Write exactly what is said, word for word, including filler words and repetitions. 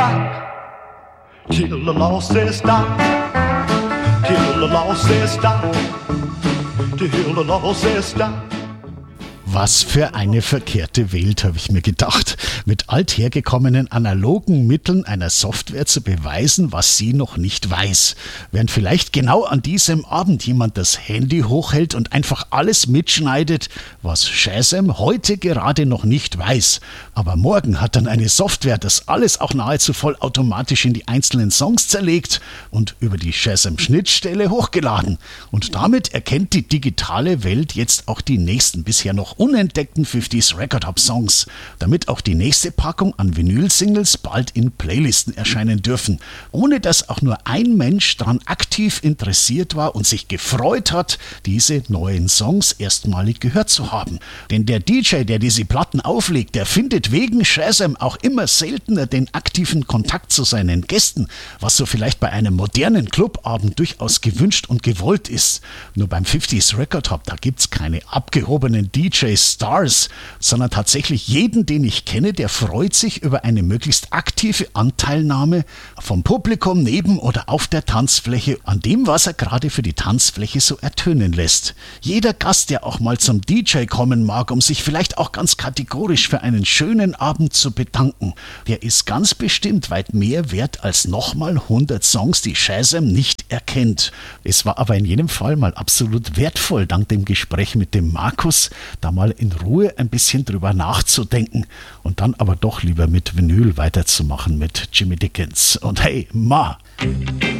stop, till the law says stop, till the law says stop, till the law says stop. Was für eine verkehrte Welt, habe ich mir gedacht. Mit althergekommenen analogen Mitteln einer Software zu beweisen, was sie noch nicht weiß. Während vielleicht genau an diesem Abend jemand das Handy hochhält und einfach alles mitschneidet, was Shazam heute gerade noch nicht weiß. Aber morgen hat dann eine Software das alles auch nahezu vollautomatisch in die einzelnen Songs zerlegt und über die Shazam-Schnittstelle hochgeladen. Und damit erkennt die digitale Welt jetzt auch die nächsten bisher noch unentdeckten fünfziger Record Hop Songs, damit auch die nächste Packung an Vinyl-Singles bald in Playlisten erscheinen dürfen, ohne dass auch nur ein Mensch daran aktiv interessiert war und sich gefreut hat, diese neuen Songs erstmalig gehört zu haben. Denn der D J, der diese Platten auflegt, der findet wegen Shazam auch immer seltener den aktiven Kontakt zu seinen Gästen, was so vielleicht bei einem modernen Clubabend durchaus gewünscht und gewollt ist. Nur beim fünfziger Record Hop, da gibt's keine abgehobenen D J-Stars, sondern tatsächlich jeden, den ich kenne, der freut sich über eine möglichst aktive Anteilnahme vom Publikum neben oder auf der Tanzfläche an dem, was er gerade für die Tanzfläche so ertönen lässt. Jeder Gast, der auch mal zum D J kommen mag, um sich vielleicht auch ganz kategorisch für einen schönen Abend zu bedanken, der ist ganz bestimmt weit mehr wert als nochmal hundert Songs, die Shazam nicht erkennt. Es war aber in jedem Fall mal absolut wertvoll, dank dem Gespräch mit dem Markus, da mal in Ruhe ein bisschen drüber nachzudenken und dann aber doch lieber mit Vinyl weiterzumachen mit Jimmy Dickens. Und hey, Ma!